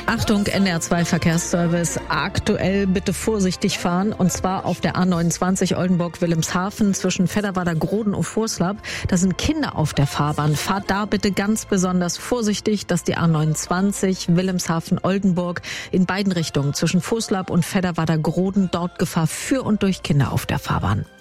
Achtung, NDR2 Verkehrsservice. Aktuell bitte vorsichtig fahren. Und zwar auf der A29 Oldenburg-Wilhelmshaven zwischen Fedderwader-Groden und Vorslab. Da sind Kinder auf der Fahrbahn. Fahrt da bitte ganz besonders vorsichtig, dass die A29 Wilhelmshaven-Oldenburg in beiden Richtungen zwischen Vorslab und Fedderwader-Groden dort Gefahr für und durch Kinder auf der Fahrbahn.